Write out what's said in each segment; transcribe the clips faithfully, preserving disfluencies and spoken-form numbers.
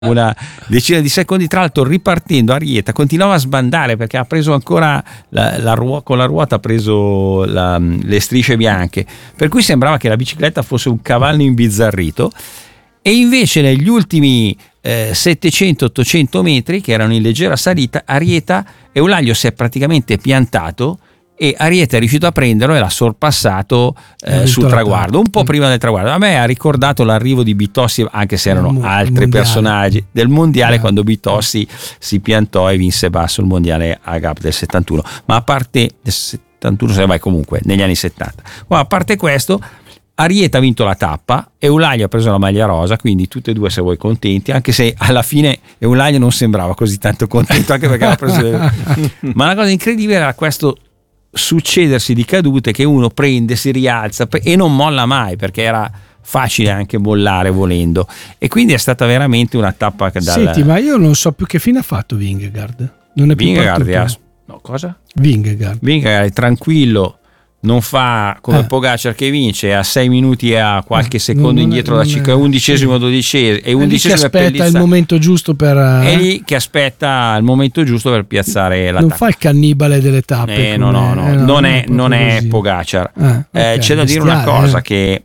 una decina di secondi. Tra l'altro, ripartendo, Arieta continuava a sbandare perché ha preso ancora la, la ruota, con la ruota ha preso la, le strisce bianche, per cui sembrava che la bicicletta fosse un cavallo imbizzarrito. E invece negli ultimi eh, settecento ottocento metri, che erano in leggera salita, Arieta Eulaglio si è praticamente piantato e Arieta è riuscito a prenderlo e l'ha sorpassato eh, sul traguardo, un po' prima del traguardo. A me ha ricordato l'arrivo di Bitossi, anche se erano mo- altri mondiale. personaggi del mondiale, Eh. quando Bitossi si piantò e vinse basso il mondiale a Gap del settantuno. Ma a parte del settantuno, se vai comunque negli anni settanta. Ma a parte questo, Arieta ha vinto la tappa, Eulaglio ha preso la maglia rosa, quindi tutte e due, se vuoi, contenti, anche se alla fine Eulaglio non sembrava così tanto contento, anche perché aveva preso. Ma la cosa incredibile era questo succedersi di cadute, che uno prende, si rialza e non molla mai, perché era facile anche mollare volendo, e quindi è stata veramente una tappa che dal... Senti, ma io non so più che fine ha fatto Vingegaard. Non è più Vingegaard è partito. a... no, cosa? Vingegaard. Vingegaard è tranquillo, non fa come Eh. Pogacar che vince a sei minuti e a qualche Eh, secondo non è- indietro da non è- circa undicesimo, dodicesimo e È lì che undicesimo è aspetta il Pellizzani. momento giusto per... È lì che aspetta il momento giusto per piazzare la non tappa. fa il cannibale delle tappe. Eh, no, no, no, come- eh, non è, proprio non è così. Pogacar. Eh, Eh, ok, c'è da dire una bestiale, cosa, eh. che,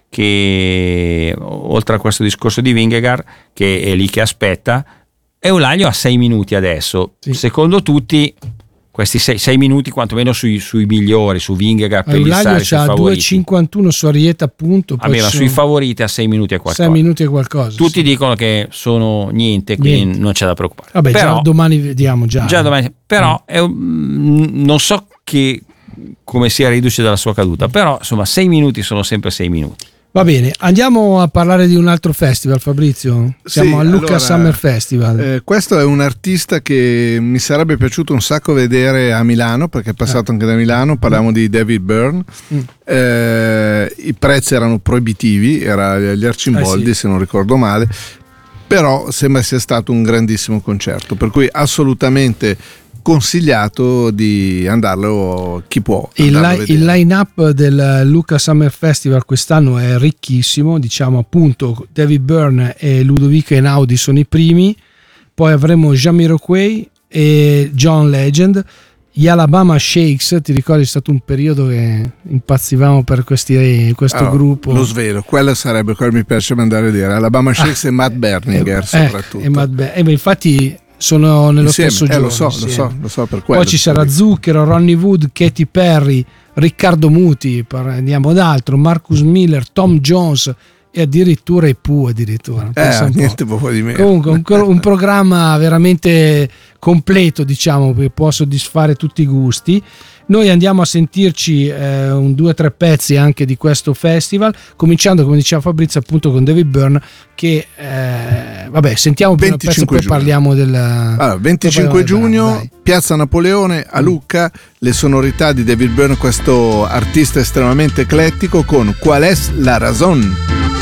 che oltre a questo discorso di Vingegaard, che è lì che aspetta, Eulaglio ha sei minuti adesso. Sì. Secondo tutti, questi sei, sei minuti quantomeno sui, sui migliori, su Vingegaard, Eulaglio Pellizzari, sui c'ha due favoriti. cinquantuno su Arieta, appunto. poi Vabbè, ma ci sui sono favoriti a sei minuti e qualcosa. sei minuti e qualcosa. Tutti sì. dicono che sono niente, quindi Niente. non c'è da preoccupare. Vabbè, Però, già domani vediamo già. già domani, però è un- non so che, come sia riduce dalla sua caduta, però insomma sei minuti sono sempre sei minuti. Va bene, andiamo a parlare di un altro festival, Fabrizio. Siamo Sì, al Lucca allora, Summer Festival. Eh, questo è un artista che mi sarebbe piaciuto un sacco vedere a Milano, perché è passato anche da Milano. Parliamo di David Byrne. Mm. Eh, i prezzi erano proibitivi, era agli Arcimboldi, Eh sì. se non ricordo male, però sembra sia stato un grandissimo concerto, per cui assolutamente consigliato di andarlo chi può Il, andarlo a li- vedere. il line-up del Lucca Summer Festival quest'anno è ricchissimo, diciamo appunto David Byrne e Ludovico Einaudi sono i primi, poi avremo Jamiroquai e John Legend, gli Alabama Shakes. Ti ricordi, è stato un periodo che impazzivamo per questi, questo Allora, gruppo. lo svelo, quello sarebbe quello che mi piace andare a vedere, Alabama Shakes e Matt Berninger Eh, soprattutto. e Matt Be- eh, beh, infatti sono nello Insieme, stesso eh, giorno lo so, lo insieme. so, lo so per quello. Poi ci sarà Zucchero, Ronnie Wood, Katy Perry, Riccardo Muti, andiamo ad altro, Marcus Miller, Tom Jones e addirittura i Pooh addirittura. Pensa Eh, un po'. niente poco di meno. Comunque un, un programma veramente completo, diciamo, che può soddisfare tutti i gusti. Noi andiamo a sentirci eh, un due o tre pezzi anche di questo festival, cominciando, come diceva Fabrizio, appunto con David Byrne, che eh, vabbè, sentiamo prima il pezzo, venticinque poi giugno. parliamo del Allora, venticinque poi parliamo del giugno, brano, dai. Piazza Napoleone a Lucca, le sonorità di David Byrne, questo artista estremamente eclettico, con Qual es la razón?